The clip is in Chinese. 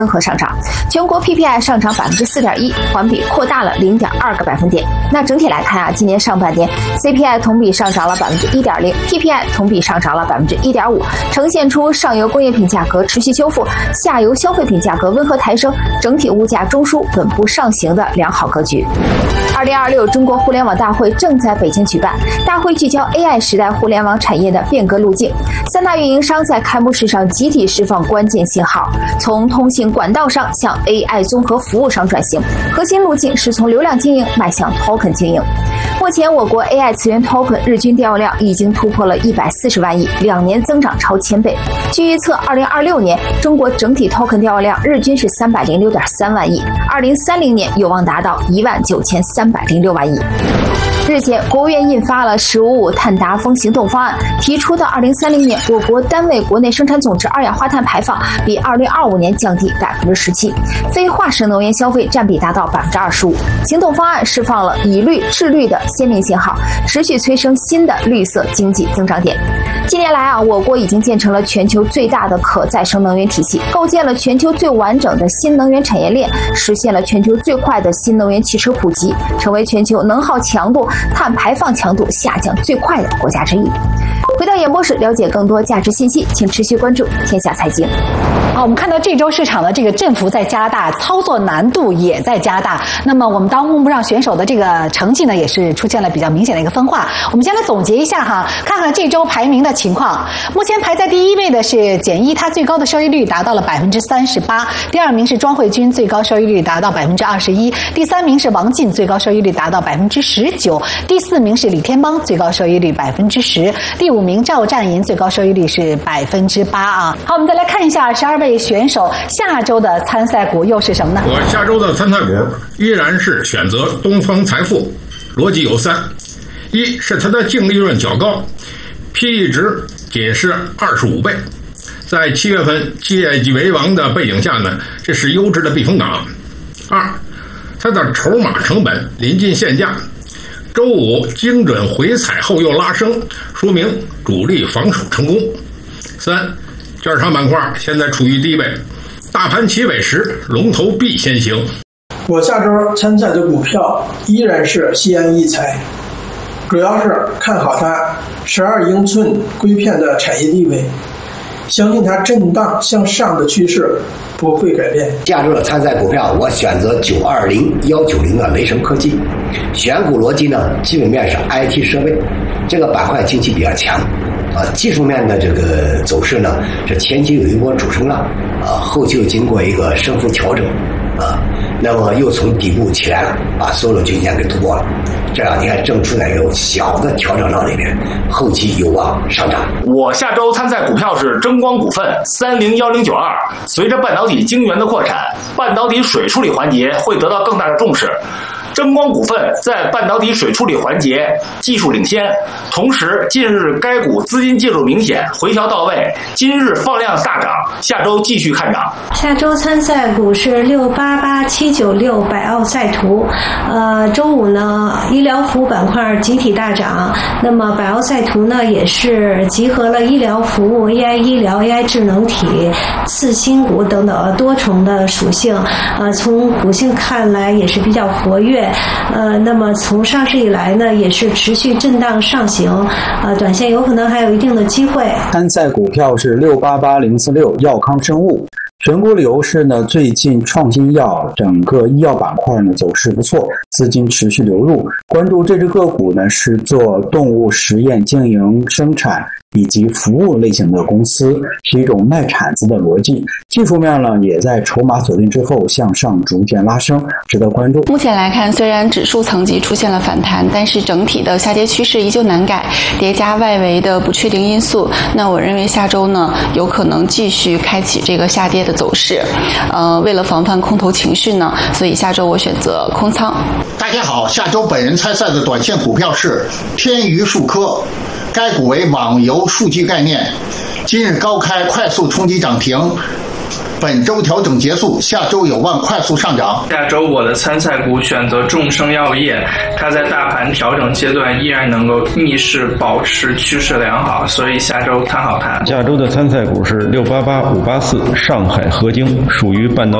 温和上涨，全国 PPI 上涨4.1%，环比扩大了0.2个百分点。那整体来看啊，今年上半年 CPI 同比上涨了1.0%，PPI 同比上涨了1.5%，呈现出上游工业品价格持续修复，下游消费品价格温和抬升，整体物价中枢稳步上行的良好格局。2026中国互联网大会正在北京举办，大会聚焦 AI 时代互联网产业的变革路径。3大运营商在开幕式上集体释放关键信号，从通信管道商向 AI 综合服务商转型，核心路径是从流量经营迈向 token 经营。目前我国 AI 次元 token 日均调用量已经突破了140万亿，2年增长超1000倍。据预测，2026年中国整体 token 调用量日均是306.3万亿，2030年有望达到19306万亿。日前，国务院印发了“十五五”碳达峰行动方案，提出的2030年我国单位国内生产总值二氧化碳排放比2025年降低17%，非化石能源消费占比达到25%。行动方案释放了以绿治绿的鲜明信号，持续催生新的绿色经济增长点。近年来啊，我国已经建成了全球最大的可再生能源体系，构建了全球最完整的新能源产业链，实现了全球最快的新能源汽车普及，成为全球能耗强度、碳排放强度下降最快的国家之一。回到演播室，了解更多价值信息，请持续关注天下财经。 好，我们看到这周市场的这个振幅在加大，操作难度也在加大。那么我们当用不上选手的这个成绩呢，也是出现了比较明显的一个分化。我们先来总结一下哈，看看这周排名的情况。目前排在第一位的是简一，它最高的收益率达到了38%。第二名是庄慧君，最高收益率达到21%。第三名是王进，最高收益率达到19%。第四名是李天邦，最高收益率10%。第五名赵占银，最高收益率是8%啊。好，我们再来看一下12位选手下周的参赛股又是什么呢？ 我下周的参赛股依然是选择东方财富，逻辑有3：一是它的净利润较高 ，PE 值仅是25倍，在7月份业绩为王的背景下呢，这是优质的避风港。2，它的筹码成本临近限价，周五精准回踩后又拉升，说明主力防守成功。3，券商板块现在处于低位，大盘起尾时龙头必先行。 我下周参赛的股票依然是西安一材，主要是看好它12英寸硅片的产业地位，相信它震荡向上的趋势不会改变。 下周的参赛股票我选择920-190的雷神科技，选股逻辑呢，基本面是 IT 设备，这个板块近期比较强。技术面的这个走势呢，是前期有一波主升浪，后期又经过一个升幅调整，那么又从底部起来了，把所有的均线给突破了。这2天正处在一个小的调整浪里面，后期有望上涨。 我下周参赛股票是争光股份301092，随着半导体晶圆的扩产，半导体水处理环节会得到更大的重视。争光股份在半导体水处理环节技术领先，同时近日该股资金介入明显，回调到位，今日放量大涨，下周继续看涨。 下周参赛股是688796百奥赛图，周五呢医疗服务板块集体大涨，那么百奥赛图呢也是集合了医疗服务、AI 医疗、AI 智能体、次新股等等多重的属性，从股性看来也是比较活跃。那么从上市以来呢，也是持续震荡上行，短线有可能还有一定的机会。 参赛股票是688046药康生物。选股理由是呢，最近创新药整个医药板块呢走势不错，资金持续流入。关注这只个股呢，是做动物实验经营、生产以及服务类型的公司，是一种卖铲子的逻辑。技术面呢，也在筹码锁定之后向上逐渐拉升，值得关注。 目前来看，虽然指数层级出现了反弹，但是整体的下跌趋势依旧难改，叠加外围的不确定因素，那我认为下周呢，有可能继续开启这个下跌的走势。为了防范空头情绪呢，所以下周我选择空仓。 大家好，下周本人参赛的短线股票是天娱数科，该股为网游数据概念，今日高开快速冲击涨停， 本周调整结束，下周有望快速上涨。 下周我的参赛股选择众生药业，它在大盘调整阶段依然能够逆势保持趋势良好，所以下周看好它。 下周的参赛股是688、584、上海合晶，属于半导体。